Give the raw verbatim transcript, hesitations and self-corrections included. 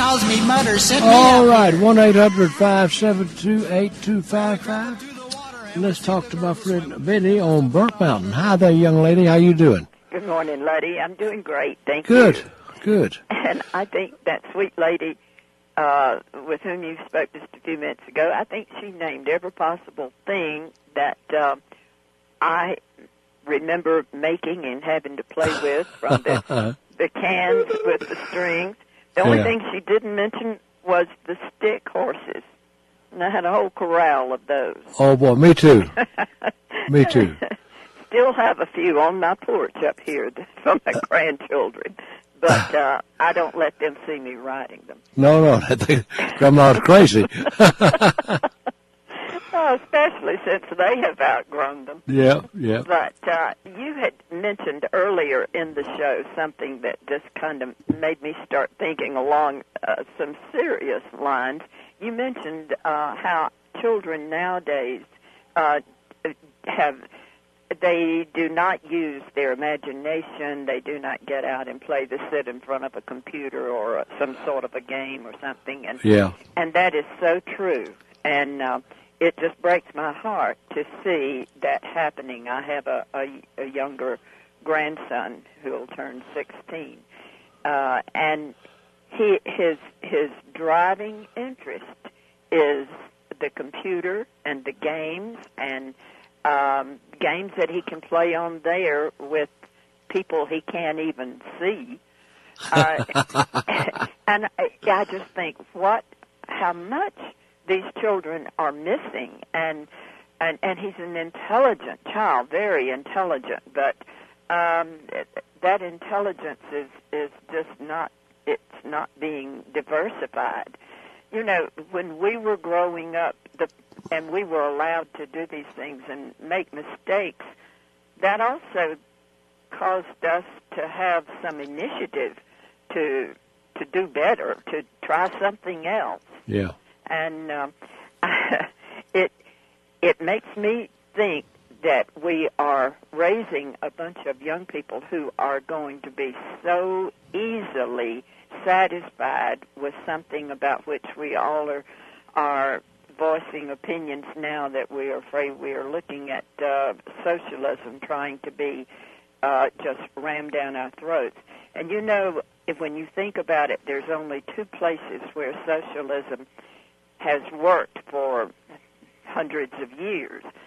calls me Mudder. Send me All up right, here. one eight hundred five seven two eight two five five. Let's talk to my friend Betty on Burnt Mountain. Hi there, young lady. How you doing? Good morning, Letty. I'm doing great, thank Good, you. good. And I think that sweet lady uh, with whom you spoke just a few minutes ago, I think she named every possible thing that uh, I remember making and having to play with, from the, the cans with the strings. The only Yeah. thing she didn't mention was the stick horses. And I had a whole corral of those. Oh, boy, me too. Me too. Still have a few on my porch up here from my grandchildren, but uh, I don't let them see me riding them. No, no, I think I'm not crazy. Oh, especially since they have outgrown them. Yeah, yeah. But uh, you had mentioned earlier in the show something that just kind of made me start thinking along uh, some serious lines. You mentioned uh, how children nowadays uh, have... They do not use their imagination. They do not get out and play the sit in front of a computer or uh, some sort of a game or something. And Yeah. and that is so true. And uh, it just breaks my heart to see that happening. I have a, a, a younger grandson who will turn sixteen, uh, and he his his driving interest is the computer and the games and Um, games that he can play on there with people he can't even see. Uh, and I, I just think what, how much these children are missing. And, and, and he's an intelligent child, very intelligent, but um, that intelligence is, is just not, it's not being diversified. You know, when we were growing up, the and we were allowed to do these things and make mistakes, that also caused us to have some initiative to to do better, to try something else. Yeah. And um, it it makes me think that we are raising a bunch of young people who are going to be so easily satisfied with something about which we all are are voicing opinions now that we are afraid we are looking at uh, socialism trying to be uh, just rammed down our throats. And you know, if when you think about it, there's only two places where socialism has worked for hundreds of years.